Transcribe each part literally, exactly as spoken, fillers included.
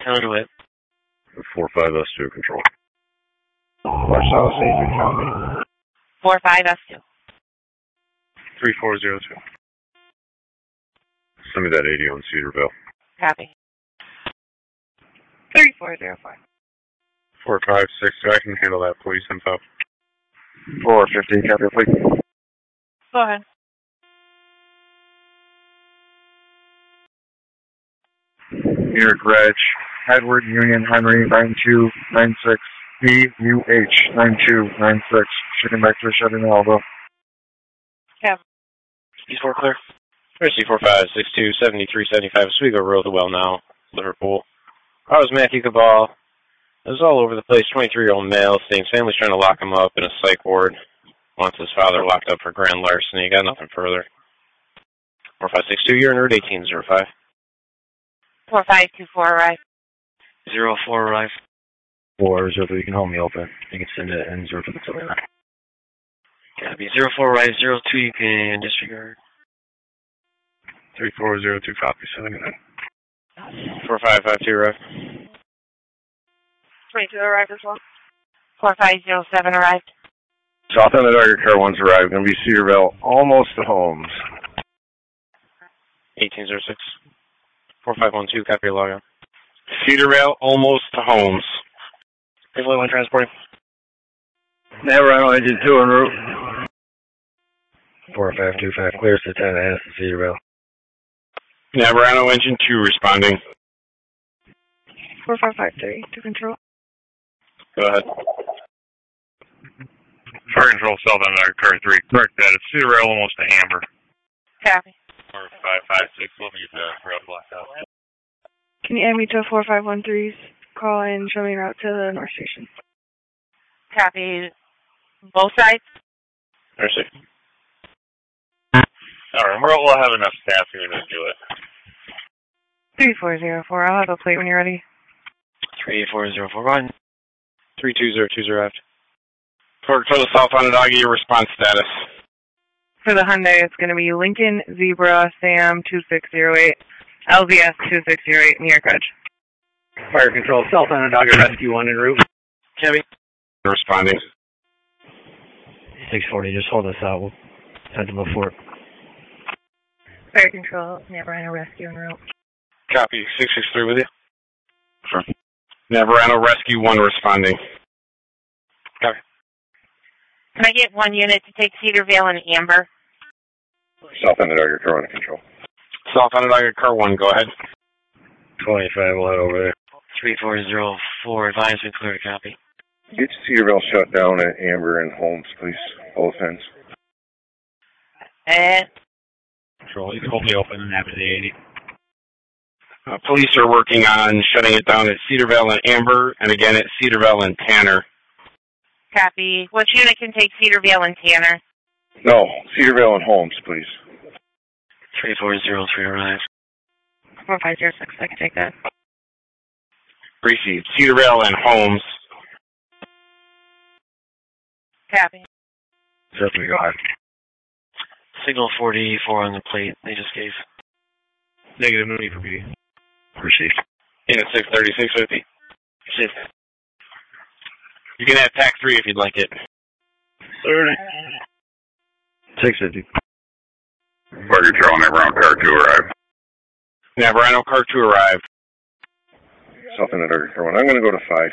Conduit. it. four five S two, control. Marcellus eight, copy. four five S two. three four zero two. Send me that eighty on Cedarville. Copy. three four zero four. four five six two, I can handle that, police info. four fifty, copy, please. Go ahead. Eric Reg, Edward Union Henry nine two nine six B U H nine two nine six. Shipping back to Chevy Malibu. Copy. C four clear. C four five six two seventy three seventy five. Oswego Road to Well Now, Liverpool. I was Matthew Cabal. It was all over the place. twenty-three year old male. Saying family's trying to lock him up in a psych ward. Wants his father locked up for grand larceny. Got nothing further. four five six two, you're in route eighteen zero five. four five two four arrive. zero four arrive. four zero three, you can hold me open. You can send it in zero two. Copy. zero four arrive. zero two, you can disregard. three four zero two, copy, sending it in. four five five two arrive. twenty-two arrived as well. four five zero seven arrived. South end of the target, car one's arrived. Going to be Cedarville, almost to Holmes. eighteen zero six. four five one two, copy your logout. Cedarville, almost to Holmes. Definitely one transporting. Navarino engine two en route. four five two five, clears to ten S to Cedarville. Navarino engine two responding. four five five three to control. Go ahead. Fire control, south end of car three. Correct that. It's Cedarville, almost to Amber. Copy. four five five six, let me get the road blocked out. Can you add me to four five one three's call and show me route to the North Station? Copy. Both sides? Mercy. Alright, we'll, we'll have enough staff here to do it. three four zero four, I'll have a plate when you're ready. three eight four zero four one. three two zero two zero after. For the South Onondaga, your response status. For the Hyundai, it's going to be Lincoln Zebra Sam two six zero eight, L V S two six zero eight, New York Edge. Fire control, South Onondaga Rescue one en route. Chevy. Responding. six forty, just hold us out. We'll send them a fort. Fire control, Navarino Rescue en route. Copy. six six three with you. Sure. Navarino Rescue one responding. Copy. Can I get one unit to take Cedarville and Amber? South Onondaga, car one in control. South Onondaga, car one, go ahead. twenty-five, we'll head over there. three four zero four, advisement clear to copy. Get Cedarville shut down at Amber and Holmes, please. Both ends. And Control, you can hold me open and after the eighty. Uh, police are working on shutting it down at Cedarville and Amber, and again at Cedarville and Tanner. copy. Which unit can take Cedarville and Tanner? No, Cedarville and Holmes, please. three four zero three arrive. four five zero six, I can take that. Received. Cedarville and Holmes. Copy. zero three, go ahead. Signal forty-four on the plate they just gave. Negative, no need for P D. Received. In at six thirty, six fifty. Received. You can add tack three if you'd like it. thirty. six fifty. Fire control, Navarino car two arrived. Navarino car two arrived. South end of the car one. I'm going to go to five.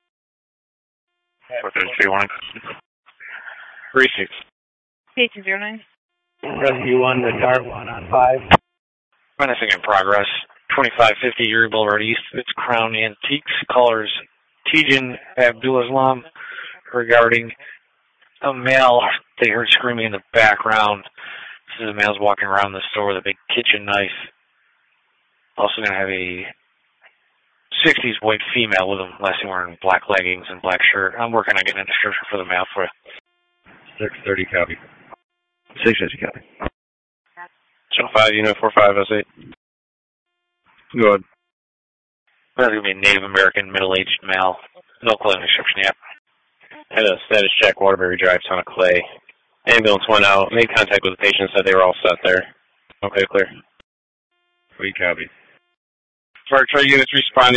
four thirty, three one. Received. P two zero nine. Rescue one, the dart one on five. Menacing in progress. twenty-five fifty Erie Boulevard East. It's Crown Antiques. Callers Tijan Abdul Islam regarding a male they heard screaming in the background. This is a male's walking around the store with a big kitchen knife. Also going to have a sixties white female with him, last thing wearing black leggings and black shirt. I'm working on getting a description for the male for you. six thirty, copy. six fifty, copy. Channel five, unit four five S eight. Go ahead. That's going to be a Native American middle-aged male. No clothing description yet. Had a status check, Waterbury Drive, Town of Clay. Ambulance went out, made contact with the patient, said they were all set there. Okay, clear. Free copy. Fire truck units responding.